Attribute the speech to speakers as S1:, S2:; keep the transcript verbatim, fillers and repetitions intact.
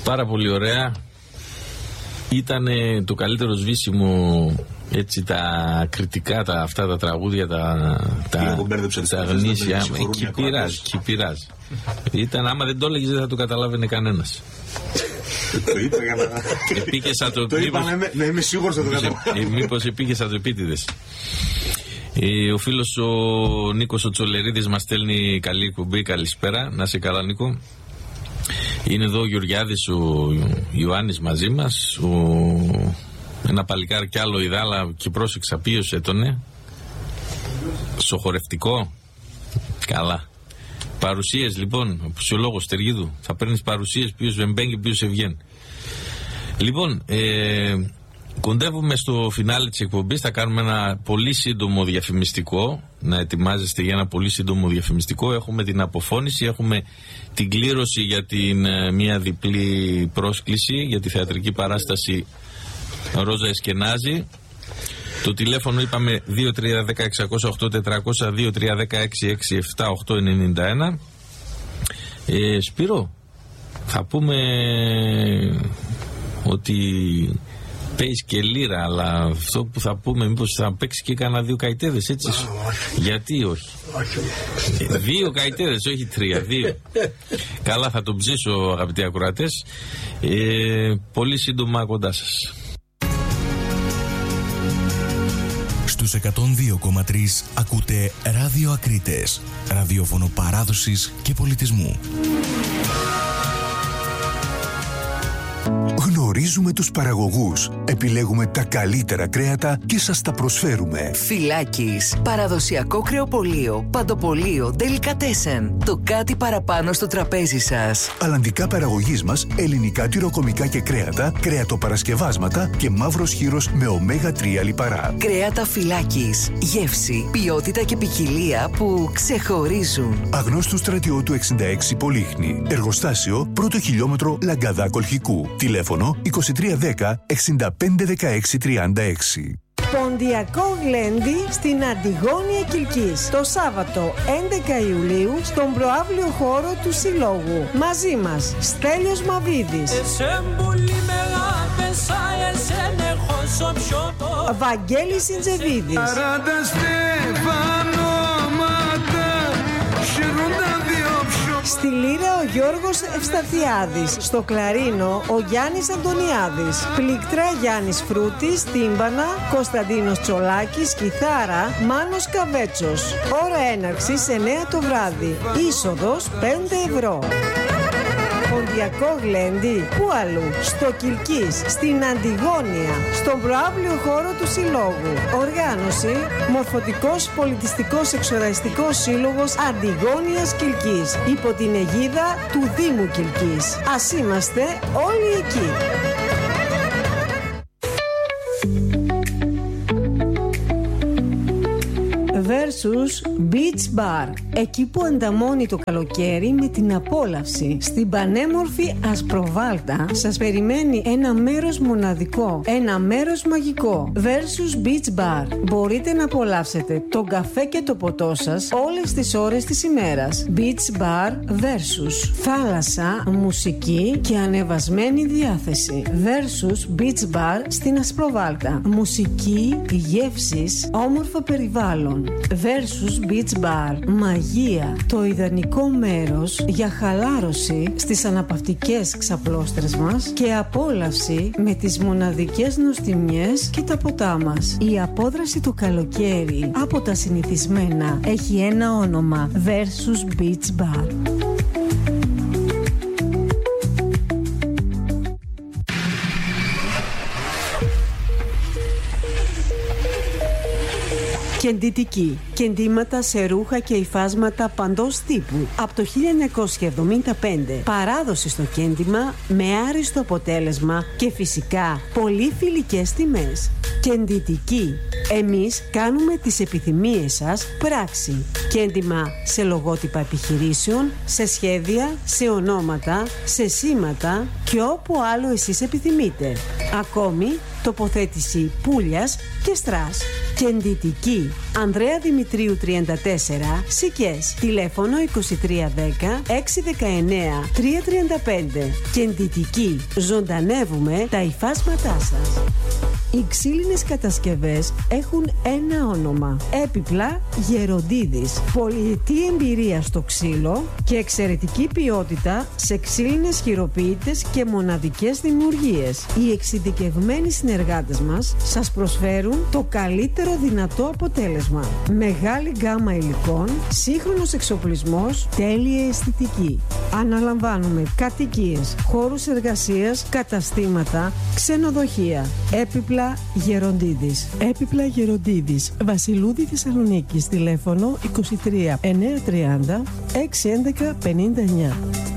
S1: Πάρα πολύ ωραία. Ήταν το καλύτερο σβήσιμο, έτσι, τα κριτικά, τα, αυτά τα τραγούδια, τα, τα, τα γνήσια. Εκεί πειράζει, εκεί πειράζει. Ήταν, άμα δεν το έλεγες δεν θα το καταλάβαινε κανένας.
S2: Το είπα για να...
S1: Επίκαισα το...
S2: Το είπα, να είμαι σίγουρος ότι το καταλάβαινε.
S1: Μήπως επίκαισα το επίτηδες. Ο φίλος ο Νίκος ο Τσολερίδης μας στέλνει καλή κουμπί, καλησπέρα. Να είσαι καλά, Νίκο. Είναι εδώ ο Γεωργιάδης, ο Ιωάννης μαζί μας, ο... ένα παλικάρι κι άλλο ιδάλα και πρόσεξα ποιος έτωνε. Σοχορευτικό. Καλά. Παρουσίες λοιπόν, ο φυσιολόγος Στεργίδου. Θα παίρνεις παρουσίες ποιος βεμπέν και ποιος ευγέν. Λοιπόν, ε, κοντεύουμε στο φινάλε της εκπομπής. Θα κάνουμε ένα πολύ σύντομο διαφημιστικό. Να ετοιμάζεστε για ένα πολύ σύντομο διαφημιστικό. Έχουμε την αποφώνηση, έχουμε την κλήρωση για την ε, μία διπλή πρόσκληση για τη θεατρική παράσταση Ρόζα Εσκενάζη. Το τηλέφωνο είπαμε δύο τρία ένα μηδέν έξι μηδέν οκτώ τετρακόσια, δύο τρία ένα μηδέν έξι έξι επτά οκτώ εννιά ένα. ε, Σπύρο, θα πούμε ότι παίζει και λύρα, αλλά αυτό που θα πούμε μήπως θα παίξει και κανένα δύο καητέδες, έτσι? Γιατί όχι? ε, Δύο καητέδες, όχι τρία, δύο. Καλά, θα τον ψήσω, αγαπητοί ακροατές. ε, Πολύ σύντομα κοντά σας.
S3: Στους εκατόν δύο κόμμα τρία ακούτε Ράδιο Ακρίτες, ραδιόφωνο παράδοσης και πολιτισμού.
S4: Γνωρίζουμε τους παραγωγούς, επιλέγουμε τα καλύτερα κρέατα και σας τα προσφέρουμε.
S5: Φυλάκης, παραδοσιακό κρεοπωλείο, παντοπωλείο, ντελικατέσεν. Το κάτι παραπάνω στο τραπέζι σας.
S4: Αλλαντικά παραγωγής μας, ελληνικά τυροκομικά και κρέατα, κρέατοπαρασκευάσματα και μαύρος χύρος με ωμέγα τρία λιπαρά.
S5: Κρέατα Φυλάκης, γεύση, ποιότητα και ποικιλία που ξεχωρίζουν.
S4: Αγνώστου Στρατιώτου εξήντα έξι Πολύχνη. Εργοστάσιο πρώτο χιλιόμετρο Λαγκαδά Κολχικού. Τηλέφωνο είκοσι τρία δέκα εξήντα πέντε δεκαέξι τριάντα έξι.
S6: Ποντιακό Γλέντι στην Αντιγόνια Κιλκής. Το Σάββατο έντεκα Ιουλίου στον προαύλιο χώρο του Συλλόγου. Μαζί μας Στέλιος Μαβίδης, Βαγγέλης Συντζεβίδης, στη λύρα ο Γιώργος Ευσταθιάδης, στο κλαρίνο ο Γιάννης Αντωνιάδης, πλήκτρα Γιάννης Φρούτης, τύμπανα Κωνσταντίνος Τσολάκης, κιθάρα Μάνος Καβέτσος. Ώρα έναρξης εννιά το βράδυ, είσοδος πέντε ευρώ. Ποντιακό Γλέντι, πού αλλού? Στο Κιλκής, στην Αντιγόνια, στον προαύλιο χώρο του Συλλόγου. Οργάνωση Μορφωτικός Πολιτιστικός Εξοραϊστικός Σύλλογος Αντιγόνιας Κιλκής, υπό την αιγίδα του Δήμου Κιλκής. Ας είμαστε όλοι εκεί. Versus Beach Bar. Εκεί που ανταμώνει το καλοκαίρι με την απόλαυση. Στην πανέμορφη Ασπροβάλτα σας περιμένει ένα μέρος μοναδικό, ένα μέρος μαγικό. Versus Beach Bar. Μπορείτε να απολαύσετε τον καφέ και το ποτό σας όλες τις ώρες της ημέρας. Beach Bar Versus. Θάλασσα, μουσική και ανεβασμένη διάθεση. Versus Beach Bar στην Ασπροβάλτα. Μουσική, γεύσεις, όμορφο περιβάλλον. Versus Beach Bar. Μαγεία. Το ιδανικό μέρος για χαλάρωση στις αναπαυτικές ξαπλώστρες μας και απόλαυση με τις μοναδικές νοστιμιές και τα ποτά μας. Η απόδραση του καλοκαίρι από τα συνηθισμένα έχει ένα όνομα. Versus Beach Bar. Κεντητική. Κεντήματα σε ρούχα και υφάσματα παντός τύπου. Από το χίλια εννιακόσια εβδομήντα πέντε. Παράδοση στο κέντημα με άριστο αποτέλεσμα και φυσικά πολύ φιλικές τιμές. Κεντητική. Εμείς κάνουμε τις επιθυμίες σας πράξη. Κέντημα σε λογότυπα επιχειρήσεων, σε σχέδια, σε ονόματα, σε σήματα και όπου άλλο εσείς επιθυμείτε. Ακόμη Τοποθέτηση πουλιας και στρας. Κεντητική. Ανδρέα Δημητρίου τριάντα τέσσερα, Σικές. Τηλέφωνο είκοσι τρία δέκα έξι δεκαεννέα τρία τριάντα πέντε. Κεντητική. Ζωντανεύουμε τα υφάσματά σας. Οι ξύλινες κατασκευές έχουν ένα όνομα. Έπιπλα Γεροντίδης. Πολυετή εμπειρία στο ξύλο και εξαιρετική ποιότητα σε ξύλινες χειροποίητες και μοναδικές δημιουργίες. Οι εξειδικευμένοι συνεργάτες μας σας προσφέρουν το καλύτερο δυνατό αποτέλεσμα. Μεγάλη γκάμα υλικών, σύγχρονος εξοπλισμός, τέλεια αισθητική. Αναλαμβάνουμε κατοικίες, χώρους εργασίας, καταστήματα, ξενοδοχεία. Έπιπλα Γεροντίδης. Έπιπλα Γεροντίδης. Βασιλούδη Θεσσαλονίκης. Τηλέφωνο είκοσι τρία εννιακόσια τριάντα έξι έντεκα πενήντα εννιά.